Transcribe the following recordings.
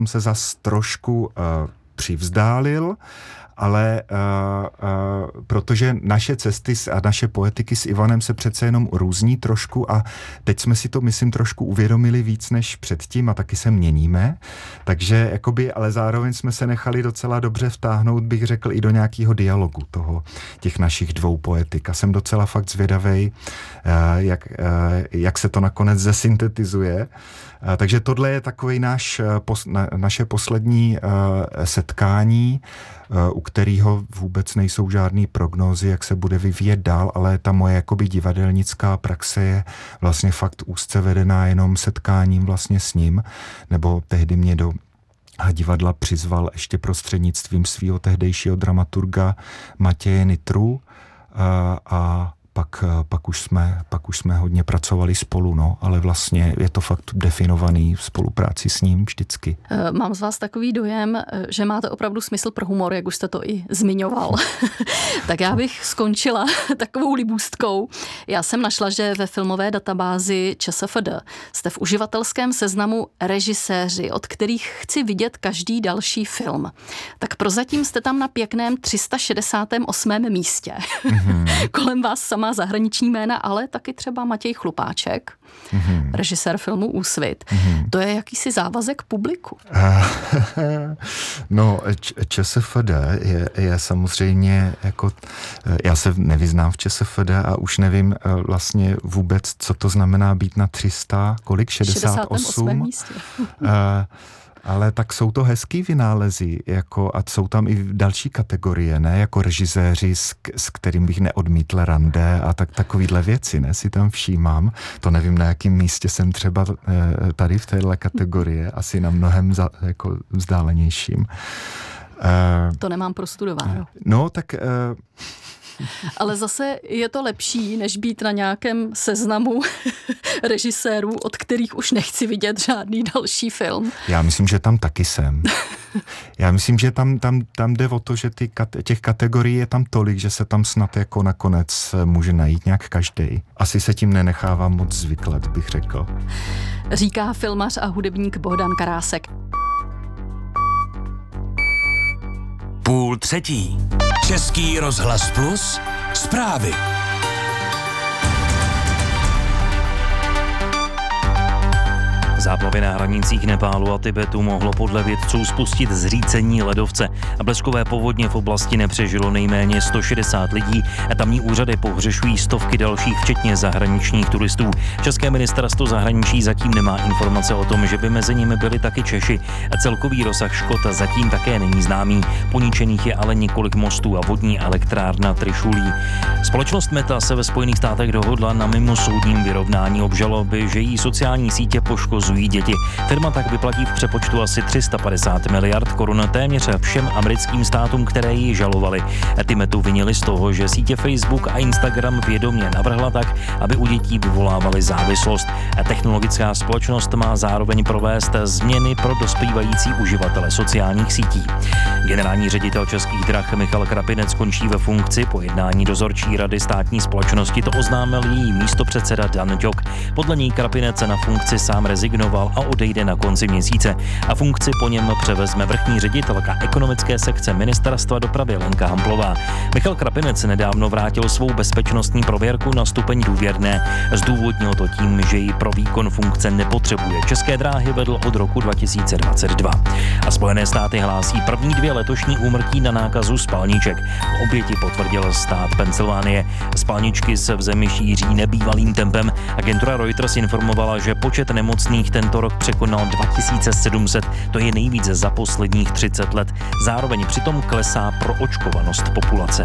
se zas trošku přivzdálil, ale protože naše cesty a naše poetiky s Ivanem se přece jenom různí trošku a teď jsme si to, myslím, trošku uvědomili víc než předtím a taky se měníme, takže jakoby, ale zároveň jsme se nechali docela dobře vtáhnout, bych řekl, i do nějakého dialogu těch našich dvou poetik a jsem docela fakt zvědavej, jak se to nakonec zesyntetizuje. Takže tohle je takový naše poslední setkání, u kterého vůbec nejsou žádný prognózy, jak se bude vyvíjet dál, ale ta moje jakoby divadelnická praxe je vlastně fakt úzce vedená jenom setkáním vlastně s ním, nebo tehdy mě do divadla přizval ještě prostřednictvím svého tehdejšího dramaturga Matěje Nitru a pak už jsme hodně pracovali spolu, no, ale vlastně je to fakt definovaný v spolupráci s ním vždycky. Mám z vás takový dojem, že máte opravdu smysl pro humor, jak už jste to i zmiňoval. Tak já bych skončila takovou libůstkou. Já jsem našla, že ve filmové databázi ČSFD jste v uživatelském seznamu režiséři, od kterých chci vidět každý další film. Tak prozatím jste tam na pěkném 368. místě. Kolem vás samá zahraniční jména, ale taky třeba Matěj Chlupáček, režisér filmu Úsvit. To je jakýsi závazek publiku. No, ČSFD je samozřejmě jako, já se nevyznám v ČSFD a už nevím vlastně vůbec, co to znamená být na 68 místě. Ale tak jsou to hezký vynálezy, jako, a jsou tam i další kategorie, ne, jako režiséři, s kterým bych neodmítl rande a takovýhle věci, ne, si tam všímám. To nevím, na jakém místě jsem třeba tady v téhle kategorie, asi na mnohem jako vzdálenějším. To nemám prostudováno. No, tak... Ale zase je to lepší, než být na nějakém seznamu režisérů, od kterých už nechci vidět žádný další film. Já myslím, že tam taky jsem. Já myslím, že tam jde o to, že těch kategorií je tam tolik, že se tam snad jako nakonec může najít nějak každej. Asi se tím nenechávám moc zvyklat, bych řekl. Říká filmař a hudebník Bohdan Karásek. 2:30. Český rozhlas Plus. Zprávy. Záplavy na hranicích Nepálu a Tibetu mohlo podle vědců spustit zřícení ledovce. Bleskové povodně v oblasti nepřežilo nejméně 160 lidí a tamní úřady pohřešují stovky dalších, včetně zahraničních turistů. České ministerstvo zahraničí zatím nemá informace o tom, že by mezi nimi byli taky Češi. Celkový rozsah škod zatím také není známý. Poničených je ale několik mostů a vodní elektrárna Trišulí. Společnost Meta se ve Spojených státech dohodla na mimosoudním vyrovnání obžaloby, že její sociální sítě poškozují děti. Firma tak vyplatí v přepočtu asi 350 miliard korun téměř všem americkým státům, které ji žalovali. Ty Metu vinili z toho, že sítě Facebook a Instagram vědomě navrhla tak, aby u dětí vyvolávaly závislost. Technologická společnost má zároveň provést změny pro dospívající uživatele sociálních sítí. Generální ředitel Českých drah Michal Krapinec končí ve funkci. Po jednání dozorčí rady státní společnosti to oznámil její místopředseda Dan Ťok. Podle něj Krapinec na funkci sám rezignoval a odejde na konci měsíce. A funkci po něm převezme vrchní ředitelka ekonomické sekce Ministerstva dopravy Lenka Hamplová. Michal Krapinec nedávno vrátil svou bezpečnostní prověrku na stupeň důvěrné. Zdůvodnil to tím, že ji pro výkon funkce nepotřebuje. České dráhy vedl od roku 2022. A Spojené státy hlásí první 2 letošní úmrtí na nákazu spalniček. Oběti potvrdil stát Pensylvánie. Spalničky se v zemi šíří nebývalým tempem. Agentura Reuters informovala, že počet nemocných tento rok překonal 2700, to je nejvíc za posledních 30 let. Zároveň přitom klesá proočkovanost populace.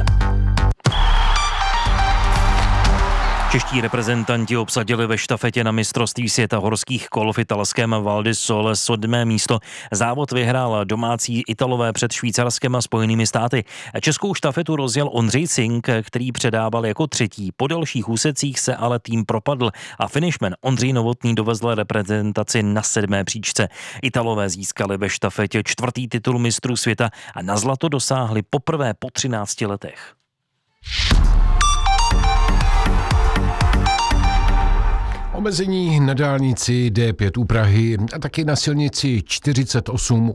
Čeští reprezentanti obsadili ve štafetě na mistrovství světa horských kol v italském Val di Sole 7. místo. Závod vyhrál domácí Italové před Švýcarskem a Spojenými státy. Českou štafetu rozjel Ondřej Cink, který předával jako 3. Po dalších úsecích se ale tým propadl a finishman Ondřej Novotný dovezl reprezentaci na 7. příčce. Italové získali ve štafetě 4. titul mistrů světa a na zlato dosáhli poprvé po 13 letech. Omezení na dálnici D5 u Prahy a taky na silnici 48